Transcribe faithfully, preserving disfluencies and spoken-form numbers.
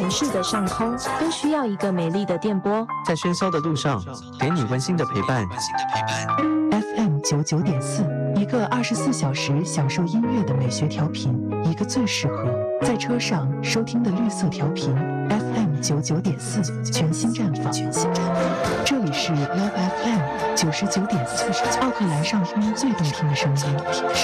城市的上空，都需要一个美丽的电波。 在喧嚣的路上，给你温馨的陪伴。 F M 九九点四，一个二十四小时享受音乐的美学调频，一个最适合在车上收听的绿色调频。F M 九九点四，全新绽放。这里是 Love F M 九十九点四，奥克兰上空最动听的声音。